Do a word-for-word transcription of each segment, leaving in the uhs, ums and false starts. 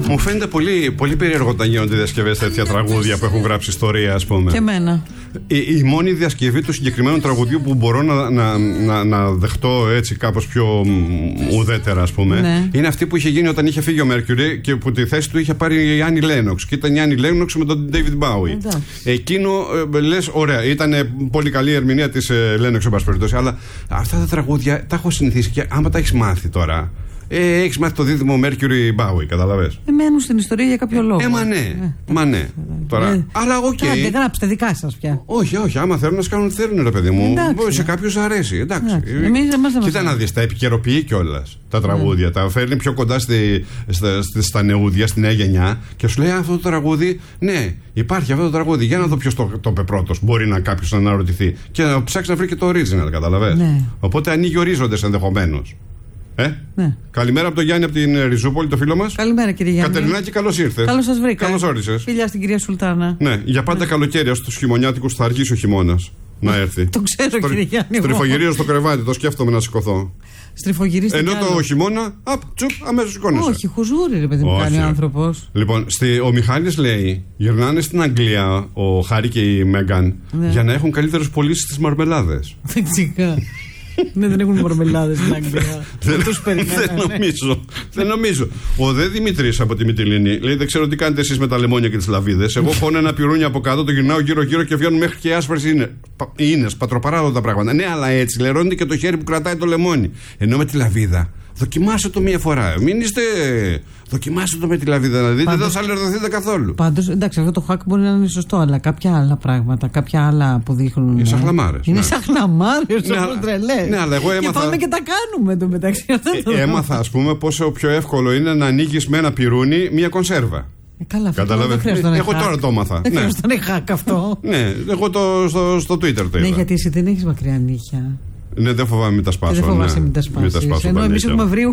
Μου φαίνεται πολύ, πολύ περίεργο όταν γίνονται διασκευές τέτοια τραγούδια που έχουν γράψει ιστορία, ας πούμε. Και εμένα. Η, η μόνη διασκευή του συγκεκριμένου τραγουδιού που μπορώ να, να, να, να δεχτώ έτσι κάπως πιο ουδέτερα, ας πούμε, ναι. είναι αυτή που είχε γίνει όταν είχε φύγει ο Μέρκιουρι και που τη θέση του είχε πάρει η Άννη Λένοξ. Και ήταν η Άννη Λένοξ με τον David Bowie. Εκείνο, ε, λες, ωραία, ήταν πολύ καλή η ερμηνεία της ε, Λένοξ, εν πάση περιπτώσει, αλλά αυτά τα τραγούδια τα έχω συνηθίσει και άμα τα έχεις μάθει τώρα. Ε, έχεις μάθει το δίδυμο Mercury Bowie, καταλαβες. Ε, μένουν στην ιστορία για κάποιο λόγο. Ε, μα ναι. Ε, μα ναι. Τώρα, ε, αλλά οκ. Okay. Δεν γράψτε δικά σας πια. Όχι, όχι. Άμα θέλουν να σκάνουν, θέλουν, ρε παιδί μου. Εντάξει. Σε κάποιους αρέσει. Εντάξει. Εντάξει. Εμείς, Κοίτα να δεις, τα επικαιροποιεί κιόλας τα τραγούδια. Mm. Τα φέρνει πιο κοντά στη, στα, στα, στα νεούδια, στη νέα γενιά και σου λέει αυτό το τραγούδι. Ναι, υπάρχει αυτό το τραγούδι. Για να δω ποιος το, το είπε πρώτος. Μπορεί να κάποιος να αναρωτηθεί. Και να ψάξει να βρει και το original, καταλαβες. Ναι. Οπότε ανοίγει ορίζοντες ενδεχομένως. Ε? Ναι. Καλημέρα από τον Γιάννη από την Ριζούπολη, το φίλο μας. Καλημέρα, κύριε Γιάννη. Κατερινάκη, καλώς ήρθες. Καλώς σας βρήκα. Καλώς όρισες. Φιλιά στην κυρία Σουλτάνα. Ναι, για πάντα ναι. καλοκαίρια στους χειμωνιάτικους θα αργήσει ο χειμώνας να έρθει. Το ξέρω, Στρο... κύριε Γιάννη. Στριφογυρίζω στο κρεβάτι, το σκέφτομαι να σηκωθώ. Στριφογυρίστε. Ενώ το χειμώνα, απ, τσουπ, αμέσως σηκώνεσαι. Όχι, χουζούρι, ρε παιδί μου, κάνει ο άνθρωπος. Λοιπόν, στη, ο Μιχάλης λέει: γυρνάνε στην Αγγλία ο Χάρη και η Μέγκαν ναι. για να έχουν καλύτερες πωλήσεις στις μαρμελάδες. Φυσικά. Ναι, δεν έχουν μαρμελάδες στην Αγγλία. Δεν τους περιμένανε. Δεν νομίζω. Δεν νομίζω. Ο Δε Δημητρής από τη Μυτιλήνη λέει: δεν ξέρω τι κάνετε εσείς με τα λεμόνια και τις λαβίδες. Εγώ χώνω ένα πυρούνι από κάτω, το γυρνάω γύρω-γύρω και βγαίνουν μέχρι και άσπρες ίνες. Πατροπαράδοτα πράγματα. Ναι, αλλά έτσι λερώνεται και το χέρι που κρατάει το λεμόνι. Ενώ με τη λαβίδα. Δοκιμάστε το μία φορά. Μην είστε. Δοκιμάστε το με τη λαβίδα να δείτε, δεν θα λερδοθείτε καθόλου. Πάντως, εντάξει, αυτό το hack μπορεί να είναι σωστό, αλλά κάποια άλλα πράγματα, κάποια άλλα που δείχνουν. Είναι σαν χλαμάρες. Είναι ναι. σαν χλαμάρες, όπως τρελές. Ναι, αλλά εγώ έμαθα. Και πάμε και τα κάνουμε το μεταξύ. Ε, έμαθα, ας πούμε, πόσο πιο εύκολο είναι να ανοίγεις με ένα πυρούνι μία κονσέρβα. Ε, καλά, αυτό εγώ τώρα το έμαθα. Δεν χρειάζεται να είναι hack αυτό. Ναι, εγώ το, στο, στο Twitter το είδα. Ναι, γιατί εσύ δεν έχεις μακριά νύχια. Ναι, δεν φοβάμαι, μην τα σπάσω. Δεν φοβάσαι, μην τα σπάσεις. Ενώ εμείς έχουμε βρει.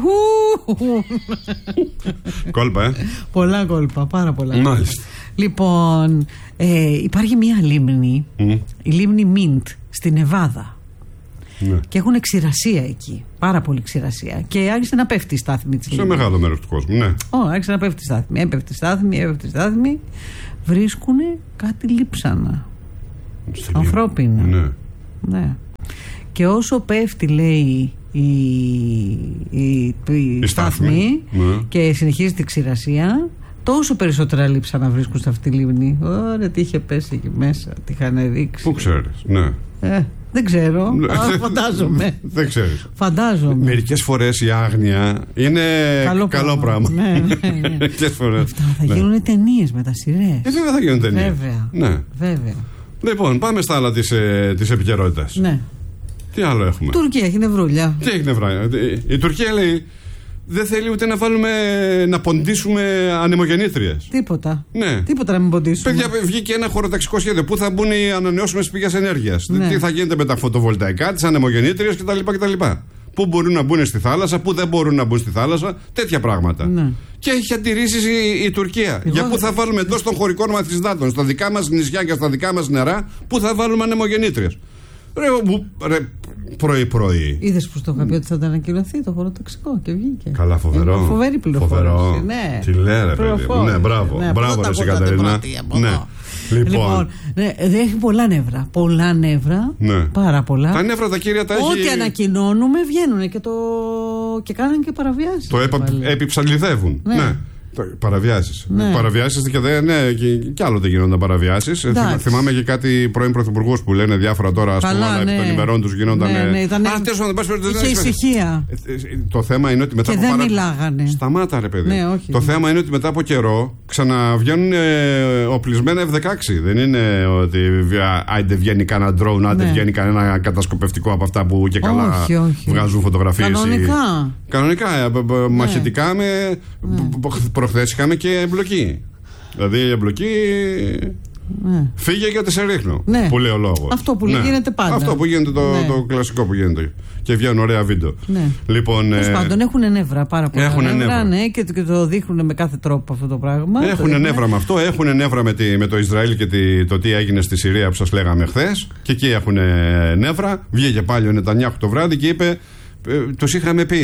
Κόλπα, ε. Πολλά κόλπα, πάρα πολλά. Μάλιστα. Λοιπόν, ε, υπάρχει μια λίμνη, mm. η λίμνη Μίντ, στη Νεβάδα. Ναι. Και έχουν ξηρασία εκεί. Πάρα πολύ ξηρασία. Και άρχισε να πέφτει η στάθμη της λίμνης. Σε μεγάλο μέρος του κόσμου, ναι. Ω, άρχισε να πέφτει η στάθμη. Έπεφτε η στάθμη, έπεφτε η στάθμη. Βρίσκουν κάτι λείψανα. Ανθρώπινα. Ναι. Ναι. Και όσο πέφτει, λέει, η, η, η, η στάθμη ναι. και συνεχίζεται η ξηρασία, τόσο περισσότερα λείψανα βρίσκουν σε αυτή τη λίμνη. Ωραία, τι είχε πέσει εκεί μέσα, τι είχαν ρίξει. Πού ξέρεις, ναι. Ε, δεν ξέρω, αλλά φαντάζομαι. Δεν ξέρεις. Φαντάζομαι. Μερικές φορές η άγνοια είναι καλό, καλό πράγμα. Ναι, ναι, ναι. Μερικές φορές. Αυτά θα ναι. γίνουν ταινίες με τα σειρές. Ε, βέβαια θα γίνουν ταινίες. Βέβαια. Ναι. Βέβαια. Λοιπόν, πάμε στα άλλα της, ε, της επικαιρότητας. Ναι. Τι άλλο έχουμε. Η Τουρκία έχει νευρούλια. Τι έχει νευρούλια. Η Τουρκία λέει δεν θέλει ούτε να βάλουμε να ποντίσουμε ανεμογεννήτριες. Τίποτα. Ναι. Τίποτα να μην ποντίσουμε. Παιδιά, βγήκε ένα χωροταξικό σχέδιο. Πού θα μπουν οι ανανεώσιμες πηγές ενέργειας. Ναι. Τι θα γίνεται με τα φωτοβολταϊκά, τις ανεμογεννήτριες κτλ. κτλ. Πού μπορούν να μπουν στη θάλασσα, πού δεν μπορούν να μπουν στη θάλασσα. Τέτοια πράγματα. Ναι. Και έχει αντιρρήσεις η, η Τουρκία. Εγώ... Για πού θα βάλουμε εντός των χωρικών μας υδάτων, στα δικά μας νησιά και στα δικά μας νερά, πού θα βάλουμε ανεμογεννήτριες. Ρε, ρε πρωί-πρωί. Είδες που το είχα πει ότι θα τα ανακοινωθεί το χωροταξικό και βγήκε. Καλά, φοβερό. Είναι φοβερή πληροφόρηση. Φοβερό. Ναι. Τι λέει, ρε παιδί μου. Ναι, μπράβο. Ναι, μπράβο, ρε Κατερίνα. Ναι. Λοιπόν, λοιπόν ναι, έχει πολλά νεύρα. Πολλά νεύρα. Ναι. Πάρα πολλά. Τα νεύρα τα κύρια τα έχει. Ό,τι ανακοινώνουμε βγαίνουν και, το... και κάνανε και παραβιάσεις. Το έπα... επιψαλιδεύουν. Ναι. ναι. Παραβιάσεις. Ναι. Παραβιάσεις και, δε, ναι, και, και άλλο δεν γίνονταν παραβιάσεις. Θυμάμαι και κάτι πρώην πρωθυπουργούς που λένε διάφορα τώρα, ας πούμε, αλλά ναι. επί των ημερών τους γινόταν. Ναι, ναι, ήταν... Α, τέσσερα, είχε ησυχία. Το θέμα είναι ότι μετά και από. Δεν παρα... μιλάγανε. Σταμάτα, ρε παιδί. Ναι, όχι, το ναι. θέμα είναι ότι μετά από καιρό ξαναβγαίνουν ε, οπλισμένα εφ δεκαέξι. Δεν είναι ότι άιντε βγαίνει κανένα drone, άντε ναι. βγαίνει κανένα κατασκοπευτικό από αυτά που και καλά όχι, όχι. βγάζουν φωτογραφίες. Κανονικά. Κανονικά, μαχητικά με. Προχθές είχαμε και εμπλοκή. Δηλαδή η εμπλοκή. Ναι. Φύγε γιατί σε ρίχνω. Ναι. Που λέει ο λόγος. Αυτό που ναι. γίνεται πάντα. Αυτό που γίνεται το, ναι. το κλασικό που γίνεται. Και βγαίνουν ωραία βίντεο. Ναι. Λοιπόν. Τέλος ε... πάντων έχουν νεύρα πάρα πολλά. Έχουν νεύρα, νεύρα. Ναι, και, και το δείχνουν με κάθε τρόπο αυτό το πράγμα. Έχουν νεύρα με αυτό. Έχουν νεύρα με, τη, με το Ισραήλ και τη, το τι έγινε στη Συρία που σας λέγαμε χθες. Και εκεί έχουν νεύρα. Βγήκε πάλι ο Νετανιάχου το βράδυ και είπε. Ε, τους είχαμε πει.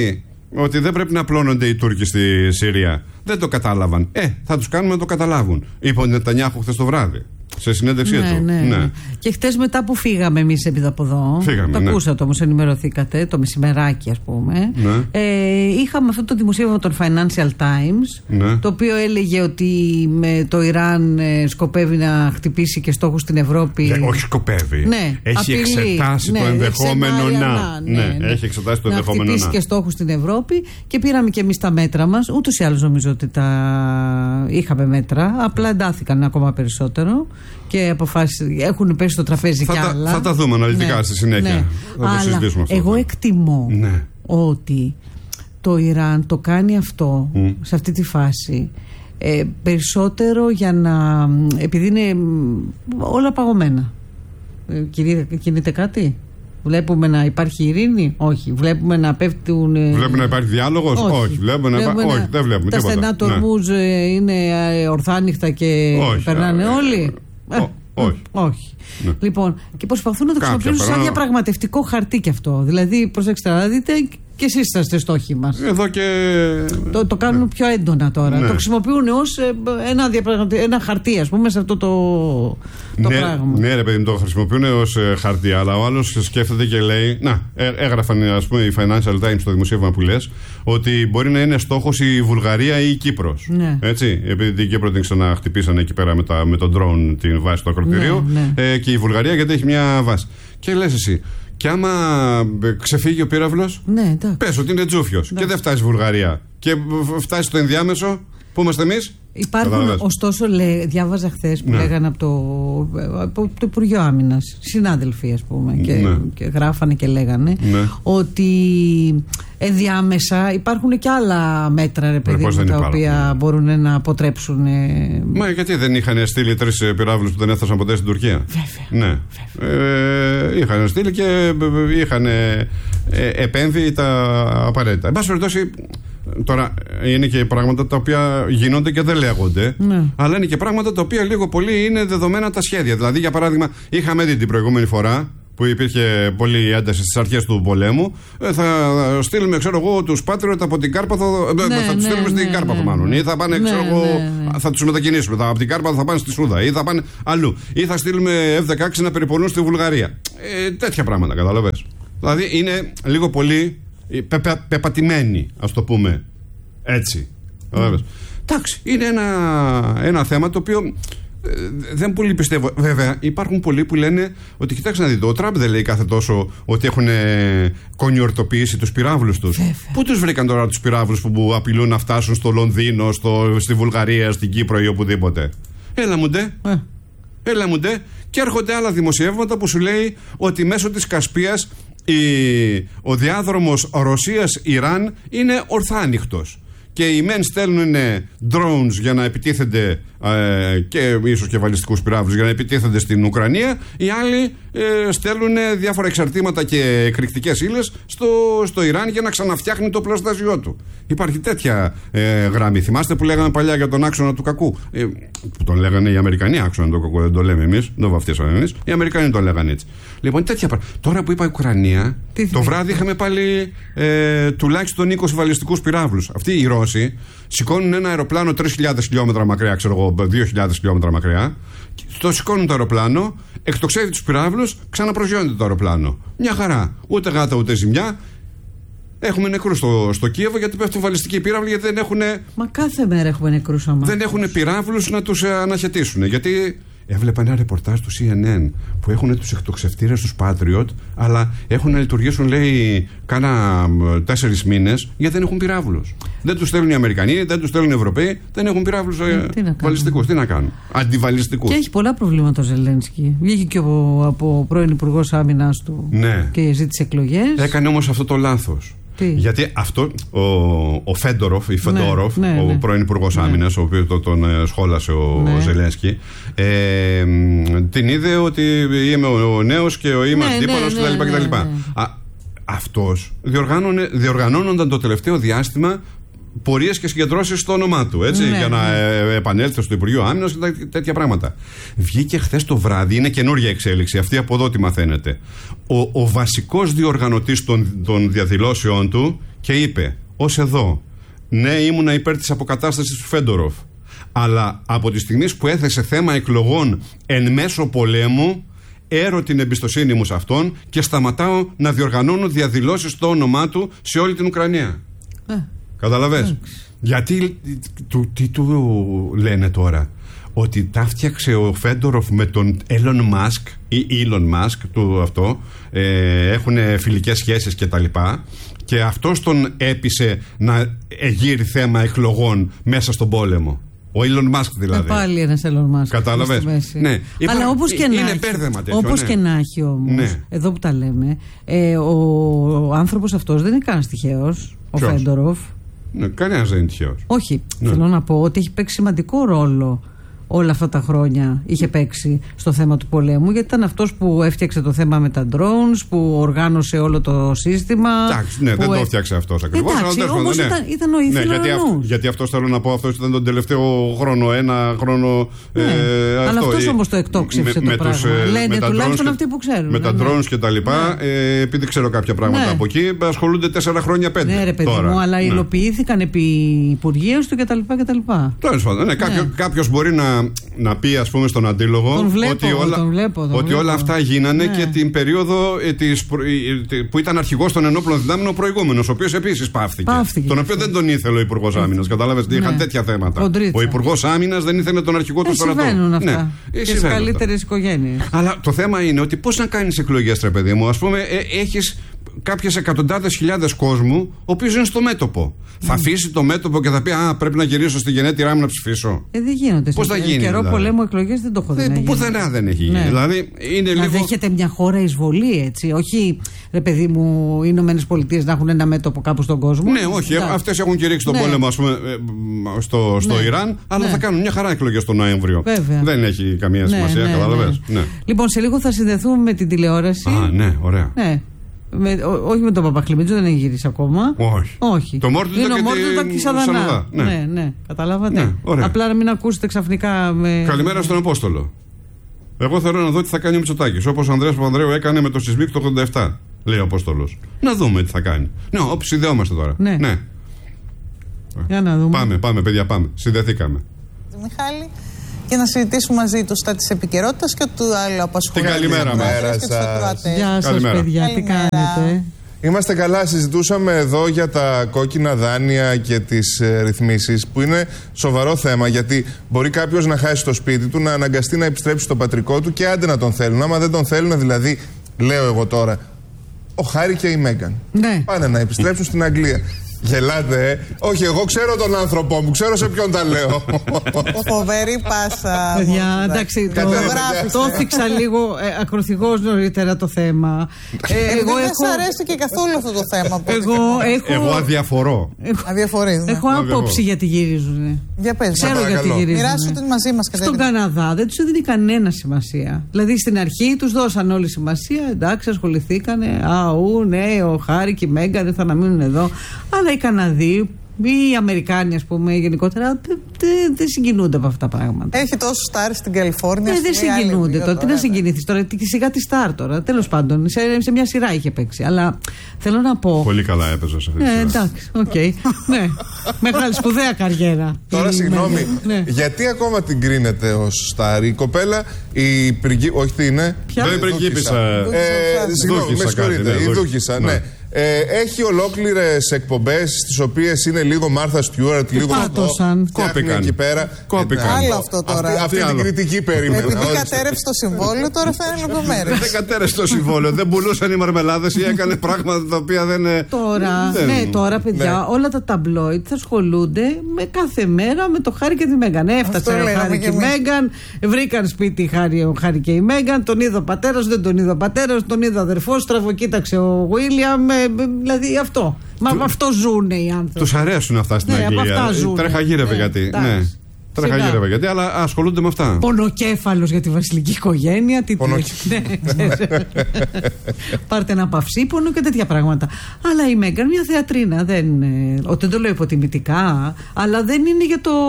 ότι δεν πρέπει να απλώνονται οι Τούρκοι στη Συρία. Δεν το κατάλαβαν. Ε, θα τους κάνουμε να το καταλάβουν. Είπε ο Νετανιάχου χθες το βράδυ. Σε συνέντευξή ναι, του. Ναι, ναι. Και χτες μετά που φύγαμε εμείς επί από εδώ. Φύγαμε, το ναι. ακούσατε όμως, ενημερωθήκατε το μεσημεράκι, ας πούμε. Ναι. Ε, είχαμε αυτό το δημοσίευμα των Financial Times, ναι. το οποίο έλεγε ότι με το Ιράν ε, σκοπεύει να χτυπήσει και στόχους στην Ευρώπη. Ε, όχι σκοπεύει. Ναι, έχει απειλή. εξετάσει ναι, το ενδεχόμενο να. να. Ναι, ναι, ναι. Έχει εξετάσει το να ενδεχόμενο να. χτυπήσει και στόχους στην Ευρώπη και πήραμε και εμείς τα μέτρα μας. Ούτως ή άλλως νομίζω ότι τα είχαμε μέτρα. Απλά εντάθηκαν ακόμα περισσότερο και αποφάσισαν. Έχουν πέσει στο τραπέζι θα κι τα, άλλα. Θα τα δούμε αναλυτικά ναι, στη συνέχεια. Ναι. Θα το Αλλά συζητήσουμε αυτό. εγώ εκτιμώ ναι. ότι το Ιράν το κάνει αυτό mm. σε αυτή τη φάση ε, περισσότερο για να. Επειδή είναι όλα παγωμένα. Ε, κινείται κάτι. Βλέπουμε να υπάρχει ειρήνη. Όχι. Βλέπουμε να πέφτουν. Βλέπουμε να υπάρχει διάλογος. Όχι. Όχι. Βλέπουμε να βλέπουμε υπά... να... Όχι, δεν βλέπουμε τα τίποτα. στενά του Ορμούζ ναι. είναι ορθάνυχτα και όχι, περνάνε α, όλοι. Ε, ό, όχι. όχι. Ναι. Λοιπόν, και προσπαθούν να το χρησιμοποιήσουν σαν διαπραγματευτικό χαρτί κι αυτό. Δηλαδή, προσέξτε να δείτε, και εσείς είστε στόχοι μας. Εδώ και. Το, το κάνουν ναι. πιο έντονα τώρα. Ναι. Το χρησιμοποιούν ως ένα, ένα χαρτί, ας πούμε, σε αυτό το, το ναι, πράγμα. Ναι, ρε παιδί μου, το χρησιμοποιούν ως χαρτί, αλλά ο άλλος σκέφτεται και λέει. Να, έγραφαν, ας πούμε, οι Financial Times στο δημοσίευμα που λες, ότι μπορεί να είναι στόχος η Βουλγαρία ή η Κύπρος. Ναι. Έτσι, επειδή την Κύπρο την ξαναχτυπήσαν εκεί πέρα με, τα, με τον drone την βάση του ακροτηρίου. Ναι, ναι. Ε, και η Βουλγαρία γιατί έχει μια βάση. Και λες εσύ. Και άμα ξεφύγει ο πύραυλος, ναι, πες ότι είναι τζούφιος και δεν φτάσει η Βουλγαρία και φτάσει στο ενδιάμεσο, που είμαστε εμείς. Υπάρχουν, ωστόσο, λέ, διάβαζα χθες που ναι. λέγανε από το, από το Υπουργείο Άμυνας, συνάδελφοι, ας πούμε, και, ναι. και γράφανε και λέγανε ναι. ότι ενδιάμεσα υπάρχουν και άλλα μέτρα, ρε παιδί μου, τα οποία μπορούν να αποτρέψουν. Μα γιατί δεν είχαν στείλει τρεις πυράβλους που δεν έφτασαν ποτέ στην Τουρκία. Βέβαια. Ναι. Βέβαια. Ε, είχαν στείλει και είχαν ε, επέμβει τα απαραίτητα. Εν πάση περιπτώσει, τώρα είναι και πράγματα τα οποία γίνονται και δεν λέγονται, ναι. αλλά είναι και πράγματα τα οποία λίγο πολύ είναι δεδομένα τα σχέδια. Δηλαδή, για παράδειγμα, είχαμε δει την προηγούμενη φορά που υπήρχε πολλή ένταση στις αρχές του πολέμου, ε, θα στείλουμε, ξέρω εγώ, τους Patriot από την Κάρπαθο. Ναι, θα τους ναι, στείλουμε ναι, στην ναι, Κάρπαθο, ναι, μάλλον. Ή θα πάνε, ναι, ξέρω εγώ, ναι, ναι. θα τους μετακινήσουμε. Θα, από την Κάρπαθο θα πάνε στη Σούδα, ή θα πάνε αλλού. Ή θα στείλουμε εφ δεκαέξι να περιπολούν στη Βουλγαρία. Ε, τέτοια πράγματα, καταλαβες. Δηλαδή, είναι λίγο πολύ πε, πε, πεπατημένοι, ας το πούμε. Έτσι. Mm. Εντάξει, είναι ένα, ένα θέμα το οποίο ε, δεν πολύ πιστεύω. Βέβαια, υπάρχουν πολλοί που λένε ότι κοιτάξτε να δείτε, ο Τραμπ δεν λέει κάθε τόσο ότι έχουν κονιορτοποιήσει τους πυράβλους τους. Πού τους βρήκαν τώρα τους πυράβλους που, που απειλούν να φτάσουν στο Λονδίνο, στο, στη Βουλγαρία, στην Κύπρο ή οπουδήποτε. Έλα μου ντε. Ε. Έλα μου ντε. Και έρχονται άλλα δημοσιεύματα που σου λέει ότι μέσω της Κασπίας η, ο διάδρομος Ρωσίας-Ιράν είναι ορθάνυχτος. Και οι μεν στέλνουν drones για να επιτίθενται ε, και ίσως και βαλιστικούς πυράβλους για να επιτίθενται στην Ουκρανία. Οι άλλοι ε, στέλνουν διάφορα εξαρτήματα και εκρηκτικές ύλες στο, στο Ιράν για να ξαναφτιάχνει το πλαστάσιό του. Υπάρχει τέτοια ε, γραμμή. Θυμάστε που λέγανε παλιά για τον άξονα του κακού. Ε, που τον λέγανε οι Αμερικανοί άξονα του κακού. Δεν το λέμε εμείς, δεν το βαφτίσαμε εμείς. Οι Αμερικανοί τον λέγανε έτσι. Λοιπόν, τέτοια πράγματα. Τώρα που είπα Ουκρανία, τι το βράδυ είχαμε πάλι ε, τουλάχιστον είκοσι βαλιστικούς πυράβλους. Αυτοί οι Ρώσοι σηκώνουν ένα αεροπλάνο τρεις χιλιάδες χιλιόμετρα μακριά, ξέρω εγώ, δύο χιλιάδες χιλιόμετρα μακριά. Το σηκώνουν το αεροπλάνο, εκτοξεύει τους πυράβλους, ξαναπροσγειώνεται το αεροπλάνο. Μια χαρά. Ούτε γάτα ούτε ζημιά. Έχουμε νεκρούς στο, στο Κίεβο γιατί πέφτουν βαλιστικοί πύραυλοι, γιατί δεν έχουν. Μα κάθε μέρα έχουμε νεκρούς αμά. Δεν έχουν πυράβλους να τους αναχαιτήσουν. Γιατί έβλεπα ένα ρεπορτάζ του σι εν εν που έχουν τους εκτοξευτήρες τους Patriot, αλλά έχουν να λειτουργήσουν, λέει, κάνα τέσσερις μήνες γιατί δεν έχουν πυράβλους. Δεν τους στέλνουν οι Αμερικανοί, δεν τους στέλνουν οι Ευρωπαίοι, δεν έχουν πυράβλους ε, βαλιστικούς. Τι να κάνουν. Αντιβαλιστικούς. Και έχει πολλά προβλήματα ο Ζελένσκι. Βγήκε και από, από πρώην Υπουργός Άμυνας του ναι. και ζήτησε εκλογές. Έκανε όμως αυτό το λάθος. Τι? Γιατί αυτό ο, ο Φέντοροφ, η Φεντόροφ, ναι, ναι, ο ναι. πρώην Υπουργός ναι. Άμυνας, ο οποίος τον, τον σχόλασε ο, ναι. ο Ζελένσκι, ε, την είδε ότι είμαι ο νέος και ο είμαι ναι, αντίπαλος ναι, κτλ. Ναι, ναι, ναι. Αυτός διοργανώνονταν το τελευταίο διάστημα πορείες και συγκεντρώσεις στο όνομά του, έτσι, ναι, για να ναι. επανέλθει στο Υπουργείο Άμυνας και τέτοια πράγματα. Βγήκε χθες το βράδυ, είναι καινούργια εξέλιξη, αυτή από εδώ τι μαθαίνετε. Ο, ο βασικός διοργανωτής των, των διαδηλώσεων του και είπε ως εδώ. Ναι, ήμουνα υπέρ της αποκατάστασης του Φέντοροφ. Αλλά από τη στιγμή που έθεσε θέμα εκλογών εν μέσω πολέμου, έρω την εμπιστοσύνη μου σε αυτόν και σταματάω να διοργανώνω διαδηλώσεις στο όνομά του σε όλη την Ουκρανία. Ε, Καταλαβες. Ε. Γιατί, του, τι του λένε τώρα, ότι τα φτιάξε ο Φέντοροφ με τον Elon Musk ή Elon Musk του αυτό, ε, έχουν φιλικές σχέσεις και τα λοιπά, και αυτός τον έπεισε να γύρει θέμα εκλογών μέσα στον πόλεμο. Ο Elon Musk δηλαδή. Ε, πάλι ένας Elon Musk. Κατάλαβες. Ναι. Αλλά όπως και, είναι να έχει, όπως ναι. και να έχει όμως, ναι. εδώ που τα λέμε, ε, ο, ο άνθρωπος αυτός δεν είναι κανένας τυχαίος, ο Φέντοροφ. Ναι, κανένας δεν είναι τυχαίος. Όχι, ναι. θέλω να πω ότι έχει παίξει σημαντικό ρόλο όλα αυτά τα χρόνια, είχε παίξει στο θέμα του πολέμου, γιατί ήταν αυτός που έφτιαξε το θέμα με τα drones, που οργάνωσε όλο το σύστημα. Εντάξει, ναι, δεν ε... το έφτιαξε αυτός ακριβώς. Εντάξει, αλλά όμως ναι. ήταν, ήταν ο ήθελος. Ναι, γιατί, αυ, γιατί αυτός θέλω να πω, αυτός ήταν τον τελευταίο χρόνο, ένα χρόνο. Ναι, ε, αλλά αυτός ή, όμως το εκτόξευσε με, το με πράγμα. Τους, λένε τουλάχιστον αυτοί που ξέρουν. Με τα ναι. drones και τα λοιπά, ναι. ε, επειδή ξέρω κάποια πράγματα ναι. από εκεί, ασχολούνται τέσσερα χρόνια, πέντε. Ναι, ρε παιδί τώρα. μου, αλλά ναι. υλοποιήθηκαν επί υπουργείας του κτλ. Τέλος πάντων, κάποιος μπορεί να πει, ας πούμε, στον αντίλογο τον βλέπω, ότι, όλα, τον βλέπω, τον ότι βλέπω. όλα αυτά γίνανε ναι. και την περίοδο ε, της, ε, που ήταν αρχηγός των ενόπλων δυνάμεων ο προηγούμενος, ο οποίος επίσης πάυθηκε. Πάυθηκε. Τον οποίο δεν τον ήθελε ο Υπουργός Άμυνας. Κατάλαβες, ναι. είχαν τέτοια θέματα. Κοντρίτσα. Ο Υπουργός Άμυνας δεν ήθελε τον αρχηγό του στρατού. Συμβαίνουν αυτά. Ναι. Και στις καλύτερες οικογένειες. Αλλά το θέμα είναι ότι πώς να κάνεις εκλογές, ρε παιδί μου. Ας πούμε, ε, έχεις κάποιες εκατοντάδες χιλιάδες κόσμου, ο οποίος είναι στο μέτωπο. Mm. Θα αφήσει το μέτωπο και θα πει: Α, πρέπει να γυρίσω στη γενέτειρά μου να ψηφίσω. Ε, δεν γίνονται. Πώς θα γίνει. Καιρό δηλαδή. πολέμου εκλογές δεν το έχω δει. Πουθενά δεν έχει γίνει. Ναι. Δηλαδή, είναι να λίγο... δέχεται μια χώρα εισβολή, έτσι. Όχι, ρε παιδί μου, οι Ηνωμένες Πολιτείες να έχουν ένα μέτωπο κάπου στον κόσμο. Ναι, όχι. Ναι. Αυτές έχουν κηρύξει τον ναι. πόλεμο, ας πούμε, στο, στο ναι. Ιράν, αλλά ναι. θα κάνουν μια χαρά εκλογές τον Νοέμβριο. Βέβαια. Δεν έχει καμία ναι, σημασία, ναι, κατάλαβες. Ναι. Ναι. Λοιπόν, σε λίγο θα συνδεθούμε με την τηλεόραση. Α, ναι, ωραία. Ναι. Με, ό, όχι με τον Παπαχλημίτζο, δεν έχει γυρίσει ακόμα. Όχι. όχι. Το Μόρτο ήταν και τη Σαδανά. Ναι. ναι, ναι, καταλάβατε. Ναι, απλά να μην ακούσετε ξαφνικά. Με... Καλημέρα στον Απόστολο. Εγώ θέλω να δω τι θα κάνει ο Μητσοτάκης. Όπως ο Ανδρέας Παπανδρέου έκανε με το Σεισμίκ το ογδόντα επτά. Λέει ο Απόστολος. Να δούμε τι θα κάνει. Ναι, όπου συνδεόμαστε τώρα. Ναι. ναι. Για να δούμε. Πάμε, πάμε, παιδιά, πάμε. Συνδεθήκαμε. Μιχάλη. Και να συζητήσουμε μαζί του τα της επικαιρότητας και του άλλου απασχολεί. Την καλημέρα μας. Γεια σας, παιδιά, τι κάνετε. Είμαστε καλά, συζητούσαμε εδώ για τα κόκκινα δάνεια και τις ε, ρυθμίσεις, που είναι σοβαρό θέμα, γιατί μπορεί κάποιος να χάσει το σπίτι του, να αναγκαστεί να επιστρέψει στο πατρικό του και άντε να τον θέλουν. Άμα δεν τον θέλουν, δηλαδή, λέω εγώ τώρα, ο Χάρη και η Μέγκαν ναι. πάνε να επιστρέψουν στην Αγγλία. Γελάτε, ε. Όχι, εγώ ξέρω τον άνθρωπό μου, ξέρω σε ποιον τα λέω. Φοβερή πάσα. Παιδιά, εντάξει, το, το θίξα λίγο ε, ακροθυγώς νωρίτερα το θέμα. Ε, εγώ δεν έχω... αρέσει και καθόλου αυτό το θέμα. Εγώ, έχω... εγώ αδιαφορώ. Έχω... Αδιαφορείς, ναι. Έχω άποψη γιατί γυρίζουν. Για πες. Ξέρω γιατί γυρίζουν. Μοιράσου την μαζί μας. Στον Καναδά δεν τους έδινε κανένα σημασία. Δηλαδή στην αρχή τους δώσαν όλη σημασία. Εντάξει, ασχοληθήκανε. Αού, ναι, ο Χάρη και η Μέγκαν δεν θα να μείνουν εδώ. Αλλά οι Καναδοί, οι Αμερικάνοι, ας πούμε, γενικότερα δεν δε, δε συγκινούνται από αυτά τα πράγματα. Έχει τόσους στάρ στην Καλιφόρνια. Ε, δεν συγκινούνται τώρα. Τι να συγκινηθεί τώρα, σιγά τη στάρ τώρα. Τέλος πάντων, σε, σε μια σειρά είχε παίξει. Αλλά θέλω να πω. Πολύ καλά έπαιζε σε αυτή τη σειρά. Ε, εντάξει, οκ. Okay. ναι. Μεγάλη σπουδαία καριέρα. Τώρα, συγγνώμη, ναι. γιατί ακόμα την κρίνεται ως στάρ η κοπέλα, η πριγκί... Όχι, τι είναι. Ποια? Δεν πριγκίπισσα. Συγγνώμη, με συγχωρείτε. Η Δούκισσα, ναι. Ε, έχει ολόκληρες εκπομπές στις οποίες είναι λίγο Μάρθα Στιούαρτ, λίγο αυτό. Κόπηκαν εκεί πέρα. Κόπηκαν. Άλλο αυτό τώρα. Αυτή, αυτή την κριτική περίμενα. Επειδή κατέρευσε το συμβόλαιο, τώρα θα είναι λεπτομέρειες. Δεν κατέρευσε το συμβόλαιο. Δεν πουλούσαν οι μαρμελάδες ή έκανε πράγματα τα οποία δεν. Τώρα, δεν... ναι, τώρα παιδιά, ναι. όλα τα ταμπλόιτ θα ασχολούνται με κάθε μέρα με το Χάρη και τη Μέγκαν. Έφτασε ο Χάρη και η Μέγκαν, βρήκαν σπίτι ο Χάρη και η Μέγκαν, τον είδε ο πατέρας, δεν τον είδε ο πατέρας, τον είδε ο αδερφός, τραβοκοίταξε ο Βίλιαμ. Δηλαδή αυτό. Μα του... αυτό ζουνε οι άνθρωποι. Τους αρέσουν αυτά στην ναι, Αγγλία. Τρέχα γύρευε ναι, γιατί. Ναι. Τρέχα γύρευε γιατί, αλλά ασχολούνται με αυτά. Πονοκέφαλος για τη βασιλική οικογένεια. Τι ναι, πάρτε ένα παυσίπονο και τέτοια πράγματα. Αλλά η Μέγκαν μια θεατρίνα. Δεν, δεν το λέω υποτιμητικά, αλλά δεν είναι για το.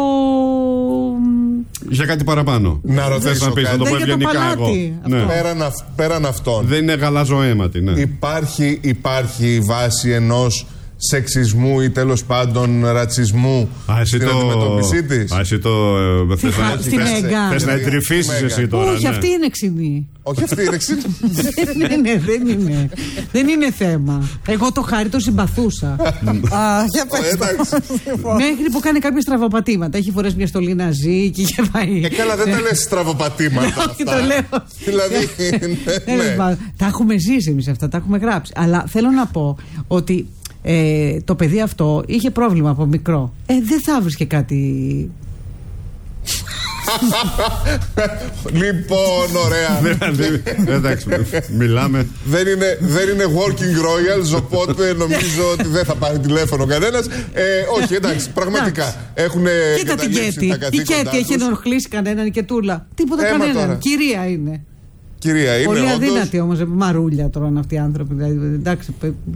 Για κάτι παραπάνω. Να ρωτήσω να πεις, να το πω ευγενικά εγώ. Ναι. Πέραν, πέραν αυτών. Δεν είναι γαλαζοαίματη. Ναι. Υπάρχει, υπάρχει βάση ενός σεξισμού ή τέλος πάντων ρατσισμού στην το... αντιμετώπιση της. Α, εσύ το θες να εντρυφήσεις εσύ τώρα. Όχι, αυτή είναι ξινή. Όχι, αυτή είναι ξινή. Δεν είναι, δεν είναι. Δεν είναι θέμα. Εγώ το Χάρη το συμπαθούσα. Α, για πες. Μέχρι που κάνει κάποια στραβοπατήματα. Έχει φορές μια στολή να ζει και είχε πάει. Ε, καλά, δεν τα λες στραβοπατήματα. Όχι, το λέω. Δηλαδή. Τα έχουμε ζήσει εμείς αυτά, τα έχουμε γράψει. Αλλά θέλω να πω ότι Ε, το παιδί αυτό είχε πρόβλημα από μικρό. Ε, δεν θα βρίσκε κάτι. Λοιπόν, ωραία. Εντάξει, μιλάμε. Δεν είναι, δεν είναι working royals, οπότε νομίζω ότι δεν θα πάρει τηλέφωνο κανένας. Ε, όχι, εντάξει, πραγματικά. Έχουν κοίτα την Κέτη. Η Κέτη έχει ενοχλήσει κανέναν και τούλα. Τίποτα Έμα κανέναν. τώρα. Κυρία είναι. Κυρία είναι. Πολύ όντως. αδύνατη όμως. Μαρούλια τρώνε αυτοί οι άνθρωποι. Δηλαδή, εντάξει.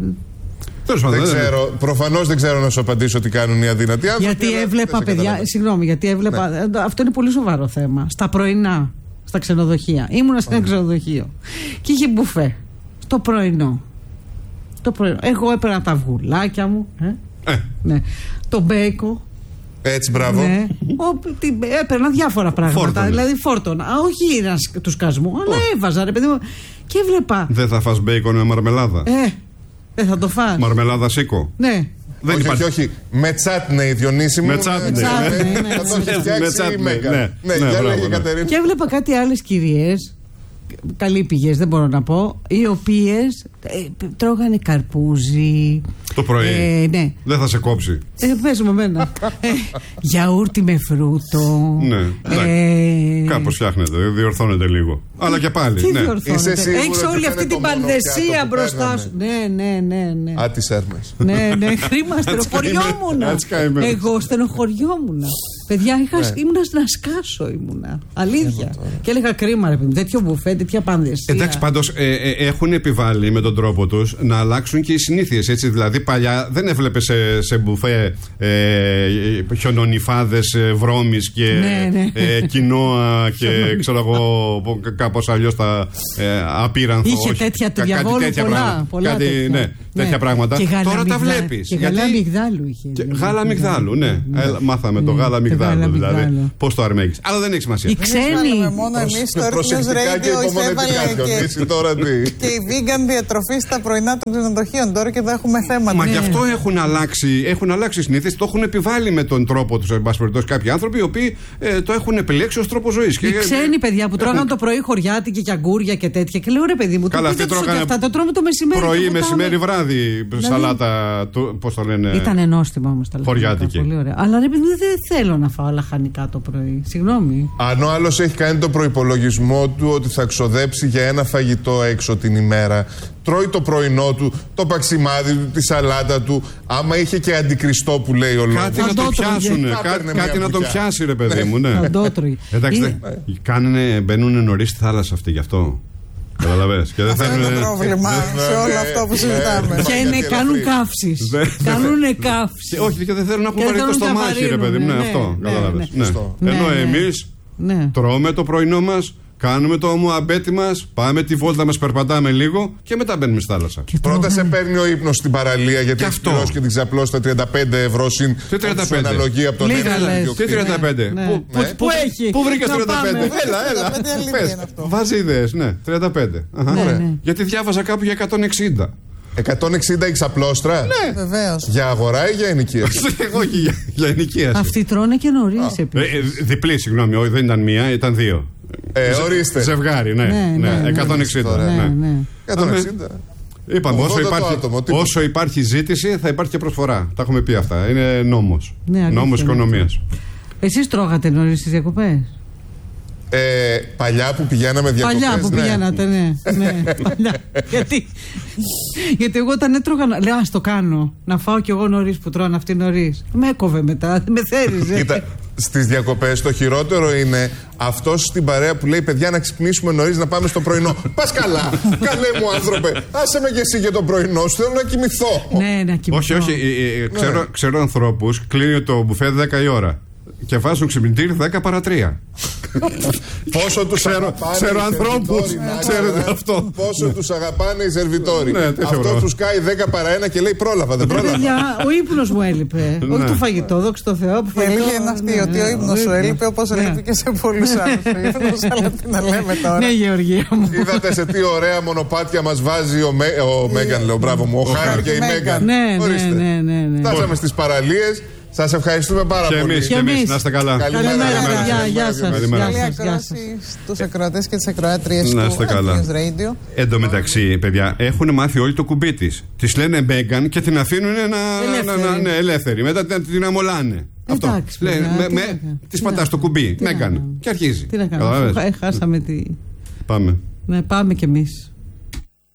Δεν ξέρω, προφανώς δεν ξέρω να σου απαντήσω τι κάνουν οι αδύνατοι άνθρωποι. Γιατί έβλεπα, παιδιά, συγγνώμη, γιατί έβλεπα. Ναι. Αυτό είναι πολύ σοβαρό θέμα. Στα πρωινά, στα ξενοδοχεία. Ήμουνα σε ένα ξενοδοχείο και είχε μπουφέ. Στο πρωινό. Το πρωινό. Εγώ έπαιρνα τα αυγουλάκια μου. Ε? Ε. Ναι. Το μπέικο. Έτσι, μπράβο. Ναι. Ο, τι, έπαιρνα διάφορα πράγματα. Φόρτωνε. Δηλαδή φόρτωνα. Όχι του σκασμού, αλλά oh. έβαζα, ρε παιδί μου. Και έβλεπα. Δεν θα φας μπέικον με μαρμελάδα. Ε. Δεν θα το φας. Μαρμελάδα σίκο. Ναι. Δεν όχι, όχι, όχι. Με τσάτνεϊ, Διονύση μου. Με τσάτνεϊ. Θα το έχει φτιάξει η Μέγα. Ναι, για λέγε Κατερίνα. Και έβλεπα κάτι άλλες κυρίες, καλοί πηγές δεν μπορώ να πω, οι οποίες ε, τρώγανε καρπούζι. Το πρωί. Ε, ναι. Δεν θα σε κόψει. Ε, πες με εμένα. ε, γιαούρτι με φρούτο. Ναι. Ε, Κάπως φτιάχνεται, διορθώνεται λίγο. Αλλά και πάλι. Τι ναι. Έχεις όλη αυτή την πανδεσία μπροστά σου. Ναι, ναι, ναι, ναι. Α, τις έρμες. Ναι, ναι, χρήμα, στενοχωριόμουν. Εγώ στενοχωριόμουν. Παιδιά, ήμουνα να σκάσω ήμουνα. Αλήθεια. Και έλεγα κρίμα, ρε παιδί, τέτοιο μπουφέ, τέτοια πανδεσία. Εντάξει, πάντως ε, ε, έχουν επιβάλει με τον τρόπο τους να αλλάξουν και οι συνήθειες. Έτσι, δηλαδή, παλιά δεν έβλεπε σε, σε μπουφέ ε, χιονονιφάδες ε, βρώμης και ναι, ναι. Ε, κοινόα και ξέρω εγώ κάπως αλλιώς τα ε, απείρανθο. Είχε όχι, τέτοια του διαβόλου πολλά, πράγματα, πολλά κάτι, τέτοια. Ναι, ναι. τέτοια πράγματα. Τώρα τα βλέπεις. Και γάλα αμυγδάλου είχε. Και, γάλα αμυγδάλου, ναι. ναι. Ε, μάθαμε ναι. το γάλα αμυγδάλου, δηλαδή. Πώς το αρμέγεις. Αλλά δεν έχει σημασία. Οι ξένοι. Μόνο εμείς στο News Radio εισέβαλε και η vegan διατροφή στα πρωινά των ξενοδοχείων. Τώρα και εδώ έχουμε θέματα. Μα γι' αυτό έχουν αλλάξει, έχουν αλλάξει συνήθειες, το έχουν επιβάλει με τον τρόπο τους, εν πάση περιπτώσει, κάποιοι άνθρωποι οι οποίοι ε, το έχουν επιλέξει ως τρόπο ζωής. Οι ξένοι παιδιά που τρώγαν το πρωί χωριάτικη και αγκούρια και τέτοια. Και λέω ρε παιδί μου, καλά, το τρώγανε αυτά, το τρώμε το μεσημέρι. Πρωί, μεσημέρι, βράδυ, σαλάτα, πώς το λένε. Ήταν ενόστιμο όμως τα λεφτά. Χωριάτικη. Πολύ ωραία. Αλλά ρε παιδί μου, δεν θέλω να φάω λαχανικά το πρωί. Συγγνώμη. Αν ο άλλος έχει κάνει το προϋπολογισμό του ότι θα ξοδέψει για ένα φαγητό έξω την ημέρα, τρώει το πρωινό του, το παξιμάδι του, τη σαλάτα του. Άμα είχε και αντικριστό που λέει ο λόγος. Κάτι να το πιάσουν. Κάτι να τον πιάσει, ρε παιδί μου. Ναι. Εντάξει, μπαίνουν νωρίς στη θάλασσα αυτοί γι' αυτό. Καταλαβαίνεις. Και δεν αυτό είναι το πρόβλημα σε όλο αυτό που συζητάμε. Και είναι, κάνουν καύσεις. Κάνουνε καύσεις. Όχι, και δεν θέλουν να έχουν πάρει το στομάχι, ρε παιδί μου. Ναι, αυτό. Καταλαβαίνεις. Ενώ εμείς τρώμε το πρωινό μας. Κάνουμε το ομοαμπέτη μας, πάμε τη βόλτα μας, περπατάμε λίγο και μετά μπαίνουμε στη θάλασσα. Πρώτα σε παίρνει ο ύπνος στην παραλία γιατί έχει πληρώσει και την ξαπλώσει στα τριάντα πέντε ευρώ συν την αναλογία από τον ένα. Τι τριάντα πέντε. Πού έχει. Πού βρήκες τριάντα πέντε. Έλα, έλα. Βάζει ιδέες, ναι, τριάντα πέντε. Γιατί διάβαζα κάπου για εκατόν εξήντα. εκατόν εξήντα η ξαπλώστρα. Ναι, βεβαίως. Για αγορά ή για ενοικίαση? Όχι, για ενοικίαση. Αυτοί τρώνε και νωρίς επίσης. Διπλή, συγγνώμη, όχι, δεν ήταν μία, ήταν δύο. Ε, ορίστε. Ζευγάρι, ναι. ναι, ναι, ναι εκατόν εξήντα. Ναι, ναι. Ναι. εκατόν εξήντα. Είπαμε, όσο υπάρχει, άτομο, όσο υπάρχει ζήτηση θα υπάρχει και προσφορά. Τα έχουμε πει αυτά. Είναι νόμος. Ναι, νόμος οικονομίας. Εσείς τρώγατε νωρίς στις διακοπές? Ε, παλιά που πηγαίναμε διακοπές. Παλιά που ναι. πηγαίνατε, ναι. ναι παλιά. γιατί, γιατί εγώ όταν έτρωγα, λέω ας το κάνω. Να φάω κι εγώ νωρίς που τρώνε αυτοί νωρίς. Με έκοβε μετά, με θέριζε. Κοίτα, στις διακοπές το χειρότερο είναι αυτός στην παρέα που λέει παιδιά να ξυπνήσουμε νωρίς να πάμε στο πρωινό. Πας καλά, καλέ μου άνθρωπε. Άσε με και εσύ για το πρωινό σου, θέλω να κοιμηθώ. Ναι, να κοιμηθώ. Όχι, όχι, ε, ε, ξέρω, ναι. ξέρω ανθρώπους, κλείνει το μπουφέ δέκα η ώρα. και βάζουν ξυπνητήρι δέκα παρά τρία. Πόσο τους αγαπάνε ξέρω ανθρώπους, ξέρετε αυτό. Πόσο τους αγαπάνε οι σερβιτόροι. Αυτό τους κάει δέκα παρά ένα και λέει πρόλαβα, δεν πρόλαβα. Ο ύπνος μου έλειπε. Όχι το φαγητό, δόξα τω Θεώ. Η αλήθεια είναι αυτή, ότι ο ύπνος σου έλειπε όπως έλειπε και σε πολλούς άλλους ύπνους. Αλλά τι να λέμε τώρα. Ναι, Γεωργία μου. Είδατε σε τι ωραία μονοπάτια μας βάζει ο Μέγαν, λέω μπράβο μου, ο Χάρη και η Μέγαν. Ναι, ναι, ναι. Φτάσαμε στις παραλίες. Σας ευχαριστούμε πάρα και πολύ. Εμείς, και εμείς, να είστε καλά. Καλημέρα, γεια σας. Καλή ακρόαση στους ακροατές και τις ακροάτριες του News Radio. Εν τω μεταξύ, παιδιά, έχουν μάθει όλοι το κουμπί της. Της λένε Μέγαν και την αφήνουν ελεύθερη. Μετά την αμολάνε. Αυτό. Της πατάς το κουμπί. Μέγαν. Και αρχίζει. Τι να κάνουμε. Χάσαμε τη. Πάμε. Ναι, πάμε κι εμείς.